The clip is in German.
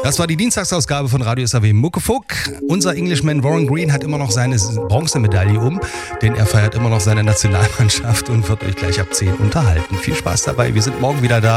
Das war die Dienstagsausgabe von Radio SAW Muckefuck. Unser Englishman Warren Green hat immer noch seine Bronzemedaille denn er feiert immer noch seine Nationalmannschaft und wird euch gleich ab 10 unterhalten. Viel Spaß dabei, wir sind morgen wieder da.